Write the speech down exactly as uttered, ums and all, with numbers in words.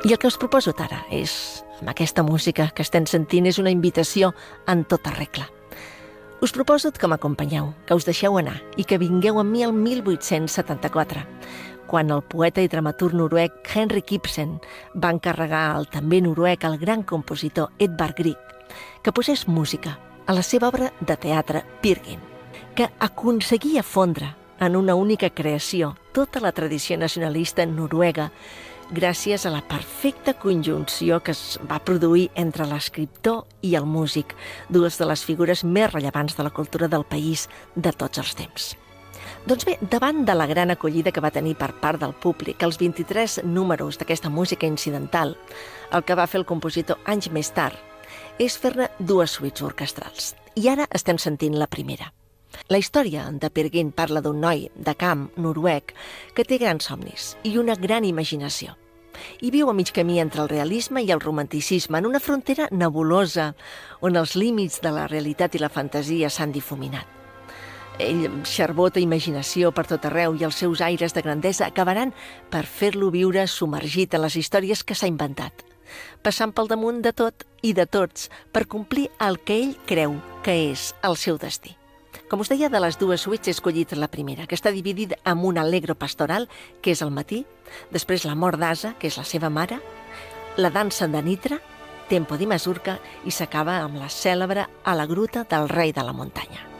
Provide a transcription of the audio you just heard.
I el que us proposo ara és, amb aquesta música que estem sentint, és una invitació en tota regla. Us proposo que m'acompanyeu, que us deixeu anar i que vingueu amb mi al mil vuit-cents setanta-quatre, quan el poeta i dramaturg noruec Henrik Ibsen va encarregar al també noruec el gran compositor Edvard Grieg que posés música a la seva obra de teatre Peer Gynt, que aconseguia fondre en una única creació tota la tradició nacionalista noruega gràcies a la perfecta conjunció que es va produir entre l'escriptor i el músic, dues de les figures més rellevants de la cultura del país de tots els temps. Doncs bé, davant de la gran acollida que va tenir per part del públic els vint-i-tres números d'aquesta música incidental, el que va fer el compositor anys més tard és fer-ne dues suites orquestrals. I ara estem sentint la primera. La història de Peer Gynt parla d'un noi de camp noruec que té grans somnis i una gran imaginació. I viu a mig camí entre el realisme i el romanticisme, en una frontera nebulosa on els límits de la realitat i la fantasia s'han difuminat. Ell xarbota imaginació per tot arreu i els seus aires de grandesa acabaran per fer-lo viure submergit en les històries que s'ha inventat, passant pel damunt de tot i de tots per complir el que ell creu que és el seu destí. Com us deia, de les dues suites he escollit la primera, que està dividida en un allegro pastoral, que és el matí, després la mort d'Asa, que és la seva mare, la dansa de Nitra, tempo di Mazurka, i s'acaba amb la cèlebre A la gruta del rei de la muntanya.